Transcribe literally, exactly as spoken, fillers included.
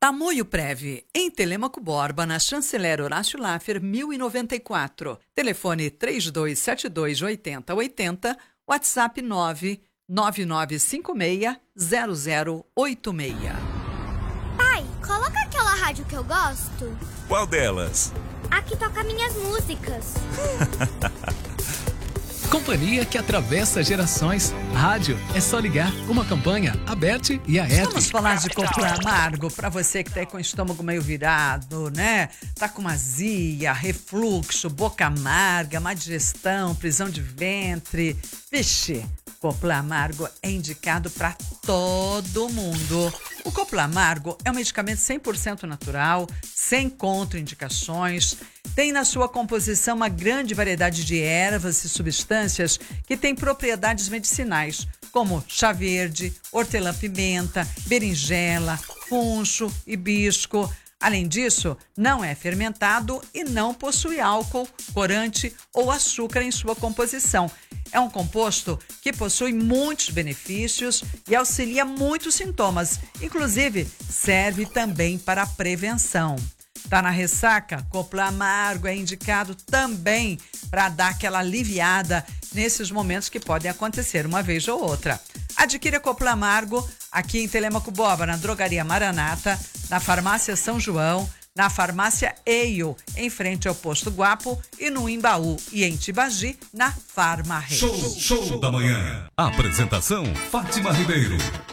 Tamoio Prev, em Telêmaco Borba, na Chanceler Horácio Laffer, mil e noventa e quatro. Telefone três dois sete dois, oito zero oito zero, WhatsApp nove nove nove cinco seis zero zero oito seis. Pai, coloca aquela rádio que eu gosto. Qual delas? A que toca minhas músicas. Companhia que atravessa gerações. Rádio é só ligar. Uma campanha aberta e a R. Vamos falar de cocô amargo para você que tá aí com o estômago meio virado, né? Tá com azia, refluxo, boca amarga, má digestão, prisão de ventre. Vixe, cocô amargo é indicado para todo mundo. O cocô amargo é um medicamento cem por cento natural, sem contraindicações. Tem na sua composição uma grande variedade de ervas e substâncias que têm propriedades medicinais, como chá verde, hortelã-pimenta, berinjela, funcho, hibisco. Além disso, não é fermentado e não possui álcool, corante ou açúcar em sua composição. É um composto que possui muitos benefícios e auxilia muitos sintomas. Inclusive, serve também para a prevenção. Tá na ressaca? Cocô amargo é indicado também para dar aquela aliviada nesses momentos que podem acontecer uma vez ou outra. Adquira cocô amargo aqui em Telêmaco Borba, na Drogaria Maranata, na Farmácia São João, na Farmácia Eio, em frente ao Posto Guapo, e no Imbaú e em Tibagi, na Farma Rei. Show, show da manhã. Apresentação: Fátima Ribeiro.